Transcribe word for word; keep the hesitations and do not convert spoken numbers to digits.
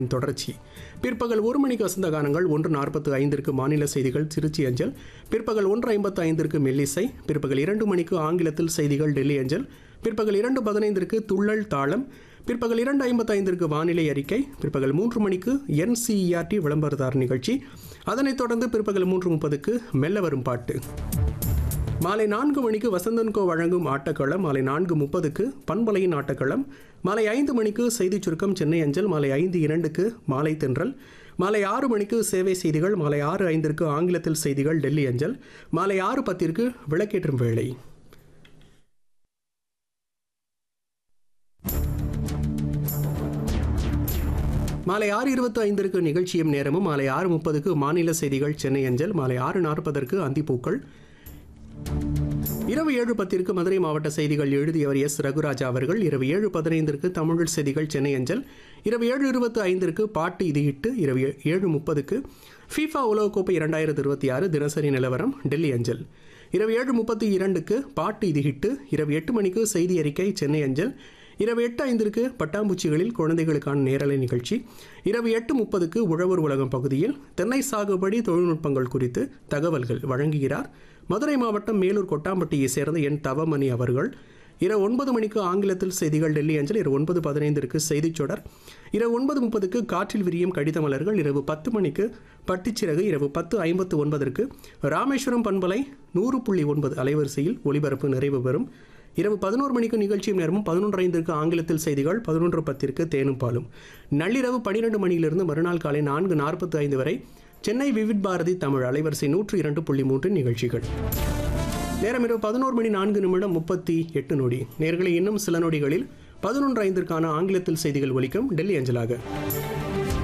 தொடர்ச்சி. பிற்பகல் ஒரு மணிக்கு வசந்த கானங்கள், ஒன்று நாற்பத்து ஐந்திற்கு மாநில செய்திகள் திருச்சி அஞ்சல், பிற்பகல் ஒன்று ஐம்பத்து ஐந்திற்கு மெல்லிசை, பிற்பகல் இரண்டு மணிக்கு ஆங்கிலத்தில் செய்திகள் டெல்லி அஞ்சல், பிற்பகல் இரண்டு பதினைந்திற்கு துள்ளல் தாளம், பிற்பகல் இரண்டு ஐம்பத்து ஐந்திற்கு வானிலை அறிக்கை, பிற்பகல் மூன்று மணிக்கு என்சிஇஆர்டி விளம்பரதார் நிகழ்ச்சி, அதனைத் தொடர்ந்து பிற்பகல் மூன்று முப்பதுக்கு மெல்ல வரும் பாட்டு. மாலை நான்கு மணிக்கு வசந்தன்கோ வழங்கும் ஆட்டக்களம், மாலை நான்கு முப்பதுக்கு பண்பலையின் ஆட்டக்களம், மாலை ஐந்து மணிக்கு செய்திச் சுருக்கம் சென்னை அஞ்சல், மாலை ஐந்து இரண்டுக்கு மாலை தென்றல், மாலை ஆறு மணிக்கு சேவை செய்திகள், மாலை ஆறு ஐந்திற்கு ஆங்கிலத்தில் செய்திகள் டெல்லி அஞ்சல், மாலை ஆறு பத்திற்கு விளக்கேற்றும் வேளை. மாலை ஆறு இருபத்தி ஐந்திற்கு நிகழ்ச்சியும் நேரமும், மாலை ஆறு முப்பதுக்கு மாநில செய்திகள் சென்னை அஞ்சல், மாலை ஆறு நாற்பதற்கு அந்திப்பூக்கள், இரவு ஏழு பத்திற்கு மதுரை மாவட்ட செய்திகள் எழுதியவர் எஸ் ரகுராஜா அவர்கள், இரவு ஏழு பதினைந்திற்கு தமிழ் செய்திகள் சென்னை அஞ்சல், இரவு ஏழு இருபத்தி ஐந்திற்கு பாட்டு இது இட்டு, இரவு ஏழு முப்பதுக்கு ஃபீஃபா உலகக்கோப்பை இரண்டாயிரத்தி இருபத்தி ஆறு தினசரி நிலவரம் டெல்லி அஞ்சல், இரவு ஏழு முப்பத்தி இரண்டுக்கு பாட்டு இது ஹிட்டு, இரவு எட்டு மணிக்கு செய்தி அறிக்கை சென்னை அஞ்சல், இரவு எட்டு ஐந்திற்கு பட்டாம்பூச்சிகளில் குழந்தைகளுக்கான நேரலை நிகழ்ச்சி, இரவு எட்டு முப்பதுக்கு உழவர் உலகம் பகுதியில் தென்னை சாகுபடி தொழில்நுட்பங்கள் குறித்து தகவல்கள் வழங்குகிறார் மதுரை மாவட்டம் மேலூர் கொட்டாம்பட்டியை சேர்ந்த என் தவமணி அவர்கள். இரவு ஒன்பது மணிக்கு ஆங்கிலத்தில் செய்திகள் டெல்லி அஞ்சல், இரவு ஒன்பது பதினைந்திற்கு செய்திச் தொடர், இரவு ஒன்பது முப்பதுக்கு காற்றில் விரியும் கடித மலர்கள், இரவு பத்து மணிக்கு பட்டுச்சிறகு, இரவு பத்து ஐம்பத்து ஒன்பதற்கு ராமேஸ்வரம் பண்பலை நூறு புள்ளி ஒன்பது அலைவரிசையில் ஒலிபரப்பு நிறைவு பெறும். இரவு பதினோரு மணிக்கு நிகழ்ச்சியும் நேரமும், பதினொன்று ஐந்திற்கு ஆங்கிலத்தில் செய்திகள், பதினொன்று பத்திற்கு தேனும் பாலும். நள்ளிரவு பன்னிரண்டு மணியிலிருந்து மறுநாள் காலை நான்கு நாற்பத்தி ஐந்து வரை சென்னை விவிட் பாரதி தமிழ் அலைவரிசை நூற்று இரண்டு புள்ளி மூன்று நிகழ்ச்சிகள். நேரம் இரவு பதினோரு மணி நான்கு நிமிடம் முப்பத்தி எட்டு நொடி. நேர்களை இன்னும் சில நொடிகளில் பதினொன்று ஐந்திற்கான ஆங்கிலத்தில் செய்திகள் ஒலிக்கும் டெல்லி அஞ்சலாக.